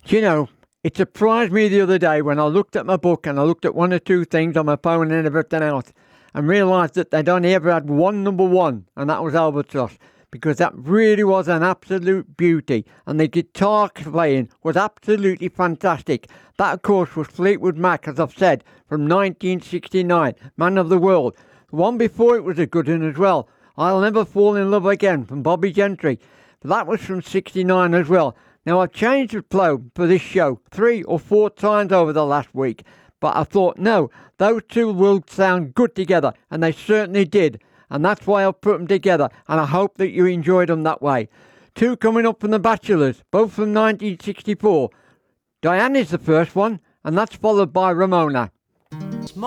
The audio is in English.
Do you know, it surprised me the other day when I looked at my book and I looked at one or two things on my phone and everything else and realised that they'd only ever had one number one, and that was Albatross, because that really was an absolute beauty, and the guitar playing was absolutely fantastic. That, of course, was Fleetwood Mac, as I've said, from 1969, Man of the World. The one before it was a good one as well, I'll Never Fall in Love Again, from Bobby Gentry. But that was from 69 as well. Now, I've changed the flow for this show 3 or 4 times over the last week, but I thought, no, those two will sound good together, and they certainly did. And that's why I've put them together, and I hope that you enjoyed them that way. 2 coming up from The Bachelors, both from 1964. Diane is the first one, and that's followed by Ramona.